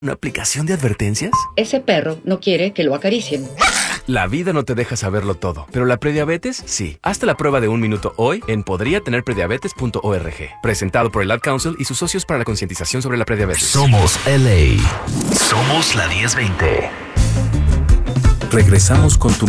¿Una aplicación de advertencias? Ese perro no quiere que lo acaricien. La vida no te deja saberlo todo, pero la prediabetes sí. Hazte la prueba de 1 minuto hoy en podriatenerprediabetes.org. Presentado por el Ad Council y sus socios para la concientización sobre la prediabetes. Somos LA. Somos la 1020. Regresamos con tu